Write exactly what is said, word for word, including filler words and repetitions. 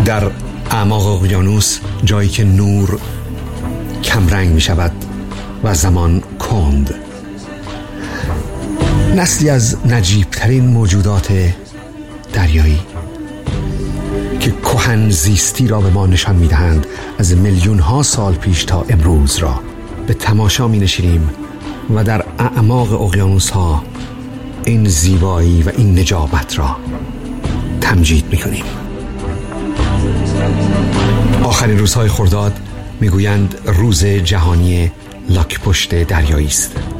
در اعماق اقیانوس، جایی که نور کمرنگ می شود و زمان کند، نسلی از نجیبترین موجودات دریایی که کهن زیستی را به ما نشان می دهند از میلیون ها سال پیش تا امروز را به تماشا می نشینیم و در اعماق اقیانوس ها این زیبایی و این نجابت را تمجید می کنیم. آخرین روزهای خرداد میگویند روز جهانی لاک‌پشت دریایی است.